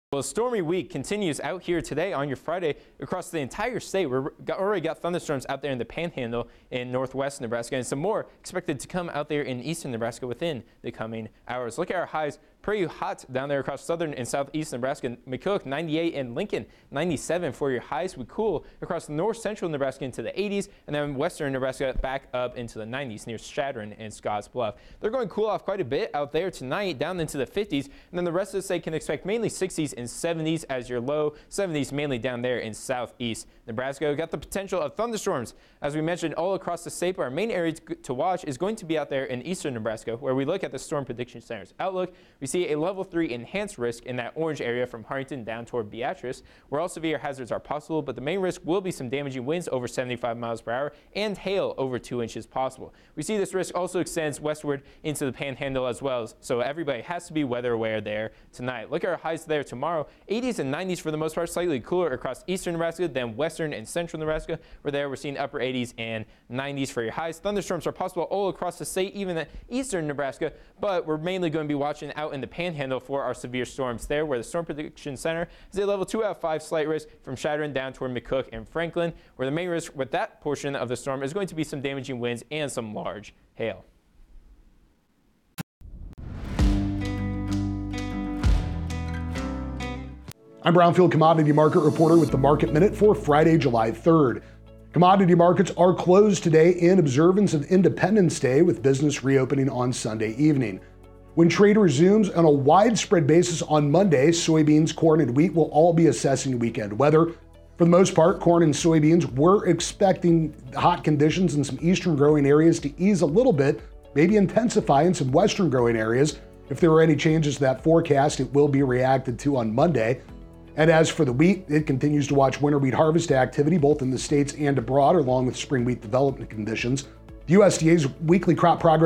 Well, a stormy week continues out here today on your Friday across the entire state. We've already got thunderstorms out there in the Panhandle in northwest Nebraska, and some more expected to come out there in eastern Nebraska within the coming hours. Look at our highs. Pretty hot down there across southern and southeast Nebraska. McCook 98 and Lincoln 97 for your highs. We cool across north central Nebraska into the 80s, and then western Nebraska back up into the 90s near Chadron and Scotts Bluff. They're going to cool off quite a bit out there tonight, down into the 50s, and then the rest of the state can expect mainly 60s and 70s as your low. 70s mainly down there in southeast Nebraska. We've got the potential of thunderstorms, as we mentioned, all across the state, but our main area to watch is going to be out there in eastern Nebraska, where we look at the Storm Prediction Center's outlook. We see a level 3 enhanced risk in that orange area from Harrington down toward Beatrice, where all severe hazards are possible, but the main risk will be some damaging winds over 75 miles per hour and hail over 2 inches possible. We see this risk also extends westward into the Panhandle as well, so everybody has to be weather aware there tonight. Look at our highs there tomorrow. 80s and 90s for the most part, slightly cooler across eastern Nebraska than western and central Nebraska. We're seeing upper 80s and 90s for your highs. Thunderstorms are possible all across the state, even in eastern Nebraska, but we're mainly going to be watching out in the Panhandle for our severe storms there, where the Storm Prediction Center is a level 2 out of 5 slight risk from Chadron down toward McCook and Franklin, where the main risk with that portion of the storm is going to be some damaging winds and some large hail. I'm Brownfield Commodity Market Reporter with the Market Minute for Friday, July 3rd. Commodity markets are closed today in observance of Independence Day, with business reopening on Sunday evening. When trade resumes on a widespread basis on Monday, soybeans, corn, and wheat will all be assessing weekend weather. For the most part, corn and soybeans, we're expecting hot conditions in some eastern growing areas to ease a little bit, maybe intensify in some western growing areas. If there are any changes to that forecast, it will be reacted to on Monday. And as for the wheat, it continues to watch winter wheat harvest activity both in the states and abroad, along with spring wheat development conditions. The USDA's weekly crop progress